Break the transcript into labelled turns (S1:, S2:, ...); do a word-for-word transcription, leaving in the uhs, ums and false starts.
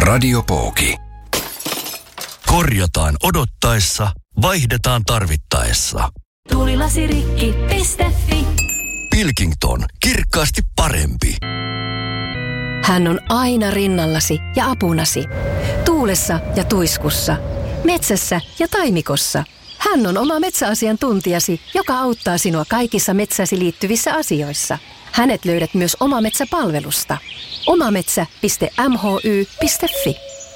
S1: Radiopooki. Korjataan odottaessa, vaihdetaan tarvittaessa.
S2: Tuulilasirikki piste fi.
S1: Pilkington. Kirkkaasti parempi.
S3: Hän on aina rinnallasi ja apunasi. Tuulessa ja tuiskussa. Metsässä ja taimikossa. Hän on oma metsäasiantuntijasi, joka auttaa sinua kaikissa metsäsi liittyvissä asioissa. Hänet löydät myös Oma Metsä -palvelusta. omametsä piste m h y piste f i.